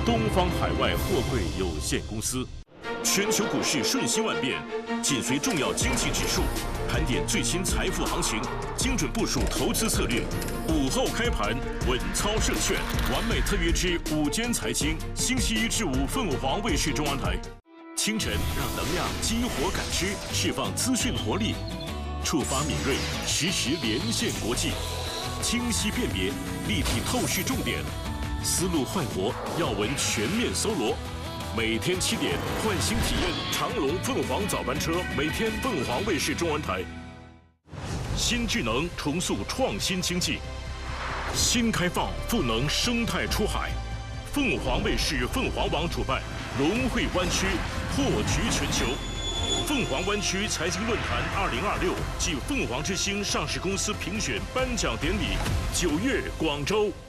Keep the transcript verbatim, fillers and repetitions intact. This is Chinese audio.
东方海外货柜有限公司。全球股市瞬息万变，紧随重要经济指数，盘点最新财富行情，精准部署投资策略。午后开盘，稳操胜券，完美特约之午间财经，星期一至五凤凰卫视中文台。清晨让能量激活感知，释放资讯活力，触发敏锐，实时连线国际，清晰辨别，立体透视重点，思路焕活，要闻全面搜罗。每天七点，换新体验长隆凤凰早班车，每天凤凰卫视中文台。新智能重塑创新经济，新开放赋能生态出海。凤凰卫视凤凰网主办，融汇湾区，破局全球。凤凰湾区财经论坛二零二六暨凤凰之星上市公司评选颁奖典礼，九月广州。